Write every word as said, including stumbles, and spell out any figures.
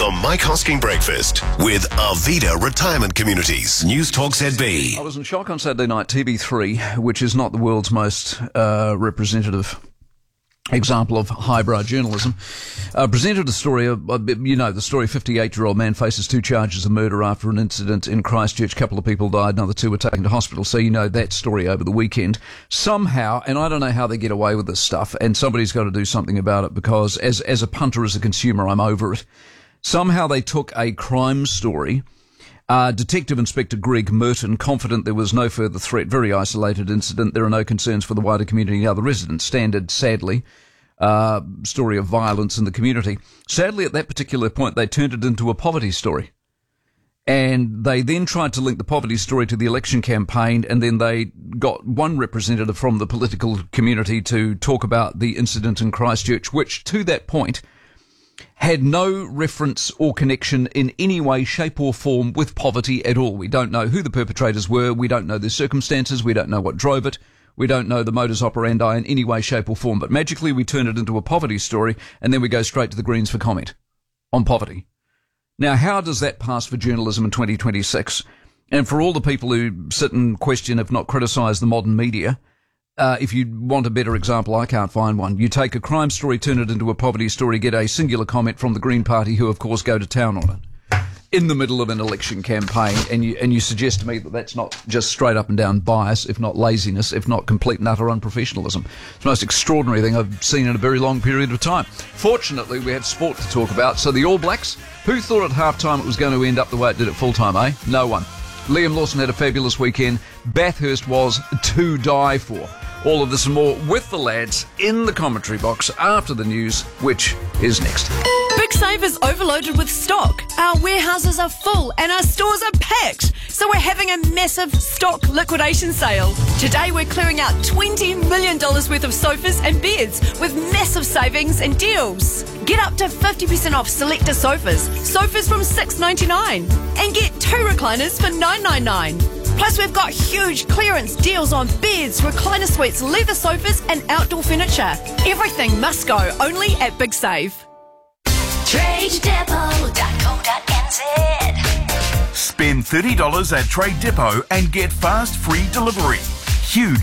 The Mike Hosking Breakfast with Arvida Retirement Communities. News Talk Z B. I was in shock on Saturday night. T V three, which is not the world's most uh, representative example of highbrow journalism, uh, presented a story of, you know, the story, fifty-eight-year-old man faces two charges of murder after an incident in Christchurch. A couple of people died, another two were taken to hospital. So you know that story over the weekend. Somehow, and I don't know how they get away with this stuff, and somebody's got to do something about it, because as, as a punter, as a consumer, I'm over it. Somehow they took a crime story. Uh, Detective Inspector Greg Merton, confident there was no further threat, very isolated incident, there are no concerns for the wider community and other residents. Standard, sadly, uh, story of violence in the community. Sadly, at that particular point, they turned it into a poverty story. And they then tried to link the poverty story to the election campaign, and then they got one representative from the political community to talk about the incident in Christchurch, which, to that point, had no reference or connection in any way, shape or form with poverty at all. We don't know who the perpetrators were. We don't know their circumstances. We don't know what drove it. We don't know the modus operandi in any way, shape or form. But magically we turn it into a poverty story, and then we go straight to the Greens for comment on poverty. Now, how does that pass for journalism in twenty twenty-six? And for all the people who sit and question, if not criticise, the modern media, Uh, if you want a better example, I can't find one. You take a crime story, turn it into a poverty story, get a singular comment from the Green Party, who, of course, go to town on it in the middle of an election campaign, and you and you suggest to me that that's not just straight up and down bias, if not laziness, if not complete and utter unprofessionalism. It's the most extraordinary thing I've seen in a very long period of time. Fortunately, we have sport to talk about. So the All Blacks, who thought at half-time it was going to end up the way it did at full-time, eh? No one. Liam Lawson had a fabulous weekend. Bathurst was to die for. All of this and more with the lads in the commentary box after the news, which is next. Big Save is overloaded with stock. Our warehouses are full and our stores are packed. So we're having a massive stock liquidation sale. Today we're clearing out twenty million dollars worth of sofas and beds with massive savings and deals. Get up to fifty percent off selector sofas. Sofas from six dollars ninety-nine. And get two recliners for nine dollars ninety-nine. Plus, we've got huge clearance deals on beds, recliner suites, leather sofas and outdoor furniture. Everything must go only at Big Save. trade depot dot co dot n z. Spend thirty dollars at Trade Depot and get fast free delivery. Huge